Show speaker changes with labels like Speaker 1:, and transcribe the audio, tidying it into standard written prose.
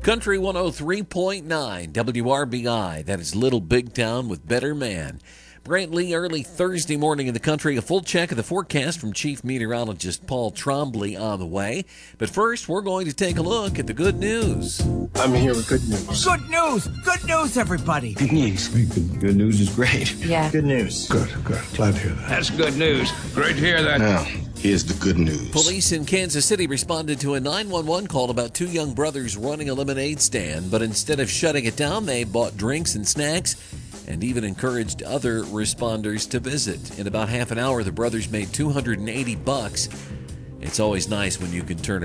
Speaker 1: Country 103.9 WRBI. That is Little Big Town with Better Man. Brantley, early Thursday morning in the country. A full check of the forecast from Chief Meteorologist Paul Trombley on the way. But first, we're going to take a look at the good news.
Speaker 2: I'm here with good news.
Speaker 3: Good news! Good news, everybody!
Speaker 2: Good news.
Speaker 4: Good news is great.
Speaker 5: Yeah.
Speaker 2: Good news.
Speaker 4: Good. Glad to hear that.
Speaker 6: That's good news. Great to hear that.
Speaker 4: Now, here's the good news.
Speaker 1: Police in Kansas City responded to a 911 call about two young brothers running a lemonade stand, but instead of shutting it down, they bought drinks and snacks and even encouraged other responders to visit. In about half an hour, the brothers made $280. It's always nice when you can turn a